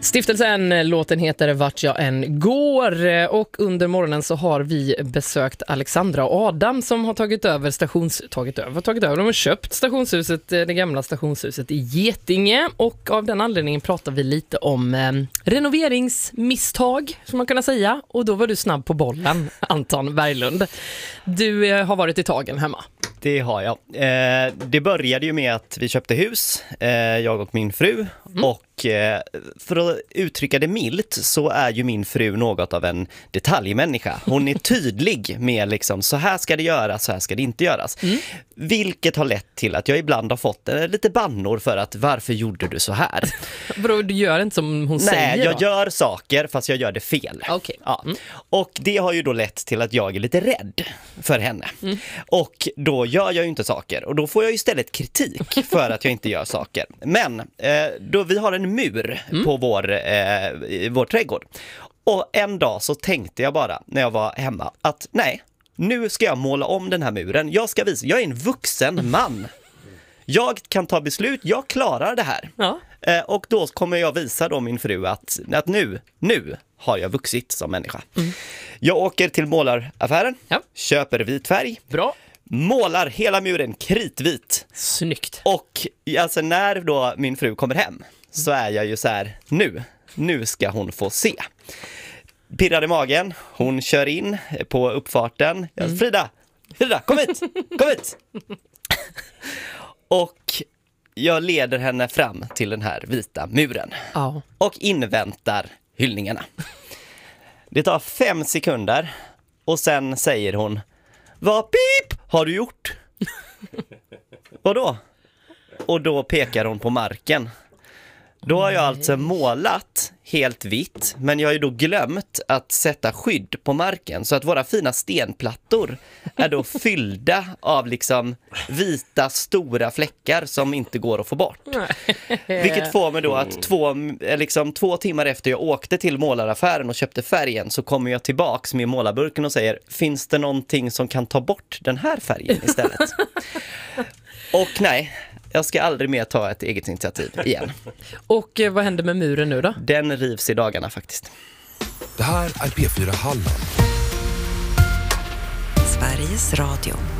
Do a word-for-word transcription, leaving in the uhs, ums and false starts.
Stiftelsen, låten heter Vart jag än går, och under morgonen så har vi besökt Alexandra och Adam som har tagit över stations tagit över tagit över de har köpt stationshuset, det gamla stationshuset i Getinge, och av den anledningen pratar vi lite om eh, renoveringsmisstag som man kan säga, och då var du snabb på bollen, Anton Berglund. Du eh, har varit i tagen hemma. Det har jag. Eh, det började ju med att vi köpte hus, eh, jag och min fru. Mm. Och eh, för att uttrycka det milt så är ju min fru något av en detaljmänniska. Hon är tydlig med liksom, så här ska det göras, så här ska det inte göras. Mm. Vilket har lett till att jag ibland har fått eh, lite bannor för att varför gjorde du så här? Bro, du gör inte som hon Nej, säger? Nej, jag då? gör saker fast jag gör det fel. Okay. Ja. Mm. Och det har ju då lett till att jag är lite rädd för henne. Mm. Och då gör jag ju inte saker. Och då får jag istället kritik för att jag inte gör saker. Men eh, då vi har en mur mm. på vår, eh, vår trädgård. Och en dag så tänkte jag bara när jag var hemma att nej, nu ska jag måla om den här muren. Jag ska visa, jag är en vuxen man. Jag kan ta beslut, jag klarar det här. Ja. Eh, och då kommer jag visa då min fru att, att nu, nu har jag vuxit som människa. Mm. Jag åker till målaraffären, ja. Köper vit färg. Bra. Målar hela muren kritvit. Snyggt. Och alltså när då min fru kommer hem så är jag ju så här, nu, nu ska hon få se. Pirrar i magen, hon kör in på uppfarten. Mm. Frida, Frida, kom hit, kom hit. Och jag leder henne fram till den här vita muren. Oh. Och inväntar hyllningarna. Det tar fem sekunder och sen säger hon: vad pip har du gjort? Vadå? Och då pekar hon på marken. Då har jag alltså målat helt vitt, men jag har ju då glömt att sätta skydd på marken så att våra fina stenplattor är då fyllda av liksom vita stora fläckar som inte går att få bort. Vilket får mig då att två, liksom, två timmar efter jag åkte till målaraffären och köpte färgen så kommer jag tillbaks med målarburken och säger: finns det någonting som kan ta bort den här färgen istället? Och nej, jag ska aldrig mer ta ett eget initiativ igen. Och eh, vad händer med muren nu då? Den rivs i dagarna faktiskt. Det här är P fyra Halland. Sveriges Radio.